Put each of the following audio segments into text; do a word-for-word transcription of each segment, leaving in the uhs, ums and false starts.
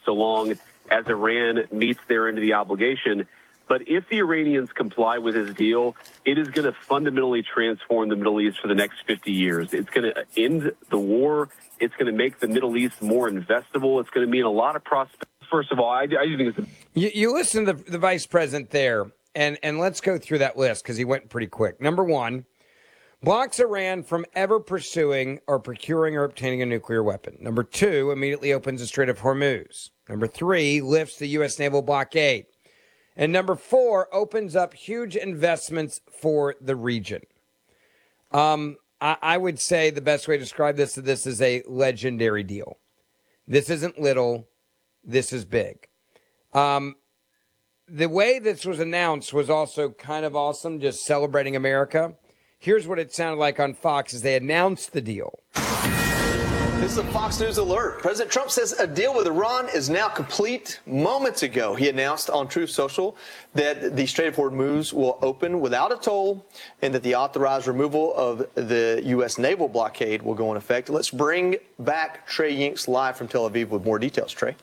so long as Iran meets their end of the obligation. But if the Iranians comply with his deal, it is going to fundamentally transform the Middle East for the next fifty years. It's going to end the war. It's going to make the Middle East more investable. It's going to mean a lot of prospects. First of all, I, I do think it's a- you, you listen to the, the vice president there, and, and let's go through that list because he went pretty quick. Number one, blocks Iran from ever pursuing or procuring or obtaining a nuclear weapon. Number two, immediately opens the Strait of Hormuz. Number three, lifts the U S naval blockade. And number four, opens up huge investments for the region. Um, I, I would say the best way to describe this is this is a legendary deal. This isn't little. This is big. Um, the way this was announced was also kind of awesome, just celebrating America. Here's what it sounded like on Fox as they announced the deal. This is a Fox News alert. President Trump says a deal with Iran is now complete. Moments ago, he announced on Truth Social that the Strait of Hormuz will open without a toll and that the authorized removal of the U S naval blockade will go in effect. Let's bring back Trey Yinks live from Tel Aviv with more details. Trey.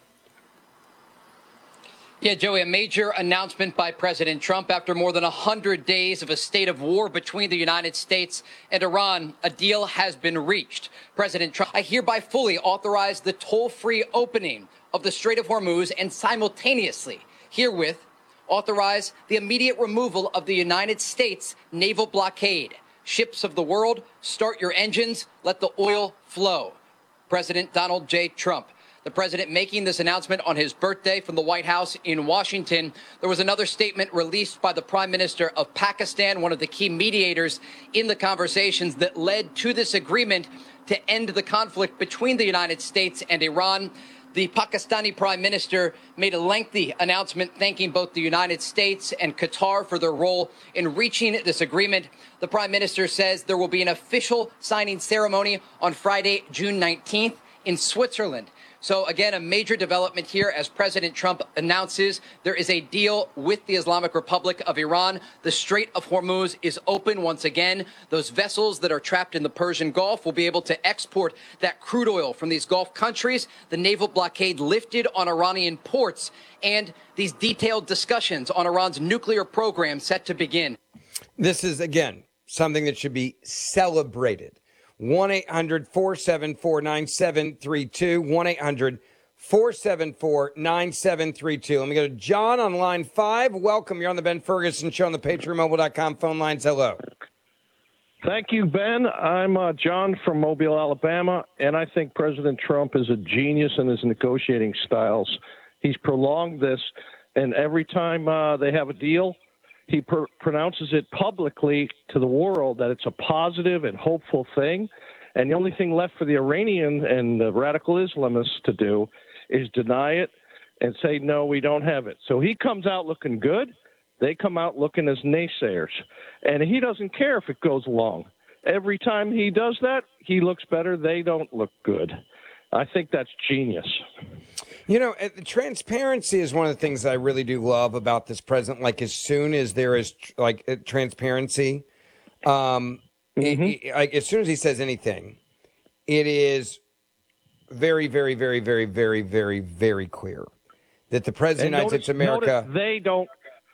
Yeah, Joey, a major announcement by President Trump after more than one hundred days of a state of war between the United States and Iran. A deal has been reached. President Trump, I hereby fully authorize the toll-free opening of the Strait of Hormuz and simultaneously herewith authorize the immediate removal of the United States naval blockade. Ships of the world, start your engines, let the oil flow. President Donald J. Trump. The president making this announcement on his birthday from the White House in Washington. There was another statement released by the Prime Minister of Pakistan, one of the key mediators in the conversations that led to this agreement to end the conflict between the United States and Iran. The Pakistani Prime Minister made a lengthy announcement thanking both the United States and Qatar for their role in reaching this agreement. The Prime Minister says there will be an official signing ceremony on Friday, June nineteenth in Switzerland. So, again, a major development here as President Trump announces there is a deal with the Islamic Republic of Iran. The Strait of Hormuz is open once again. Those vessels that are trapped in the Persian Gulf will be able to export that crude oil from these Gulf countries. The naval blockade lifted on Iranian ports, and these detailed discussions on Iran's nuclear program set to begin. This is, again, something that should be celebrated. one eight hundred four seven four nine seven three two, one eight hundred four seven four nine seven three two. Let me go to John on line five. Welcome. You're on the Ben Ferguson Show on the Patriot Mobile dot com phone lines. Hello. Thank you, Ben. I'm uh, John from Mobile, Alabama, and I think President Trump is a genius in his negotiating styles. He's prolonged this, and every time uh, they have a deal, he pr- pronounces it publicly to the world that it's a positive and hopeful thing. And the only thing left for the Iranian and the radical Islamists to do is deny it and say, no, we don't have it. So he comes out looking good. They come out looking as naysayers. And he doesn't care if it goes long. Every time he does that, he looks better. They don't look good. I think that's genius. You know, the transparency is one of the things I really do love about this president. Like, as soon as there is like transparency, um, mm-hmm. it, it, like as soon as he says anything, it is very, very, very, very, very, very, very clear that the president of the United States of America. They don't.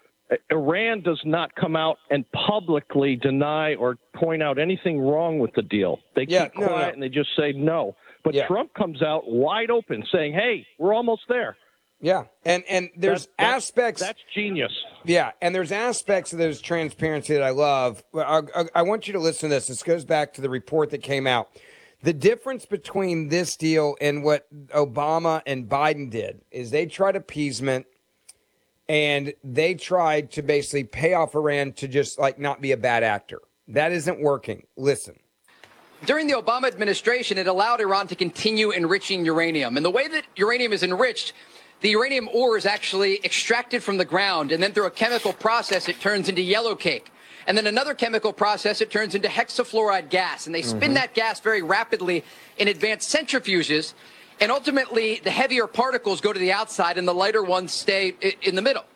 Iran does not come out and publicly deny or point out anything wrong with the deal. They keep yeah, quiet no, no. and they just say no. But yeah. Trump comes out wide open saying, hey, we're almost there. Yeah. And and there's that's, aspects. That's, that's genius. Yeah. And there's aspects of this transparency that I love. I, I, I want you to listen to this. This goes back to the report that came out. The difference between this deal and what Obama and Biden did is they tried appeasement and they tried to basically pay off Iran to just like not be a bad actor. That isn't working. Listen. During the Obama administration, it allowed Iran to continue enriching uranium. And the way that uranium is enriched, the uranium ore is actually extracted from the ground, and then through a chemical process, it turns into yellow cake. And then another chemical process, it turns into hexafluoride gas. And they spin mm-hmm. that gas very rapidly in advanced centrifuges. And ultimately, the heavier particles go to the outside, and the lighter ones stay in the middle.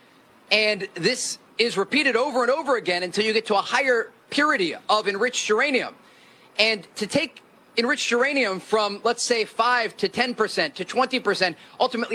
And this is repeated over and over again until you get to a higher purity of enriched uranium. And to take enriched uranium from, let's say, five to ten percent to twenty percent, ultimately